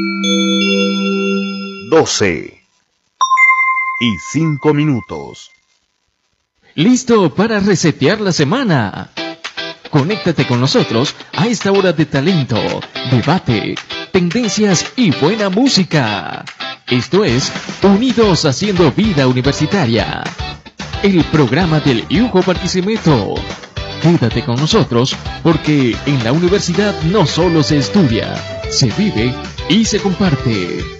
12:05. ¿Listo para resetear la semana? Conéctate con nosotros a esta hora de talento, debate, tendencias y buena música. Esto es Unidos Haciendo Vida Universitaria, el programa del Hugo Barquisimeto. Quédate con nosotros porque en la universidad no solo se estudia, se vive y se comparte.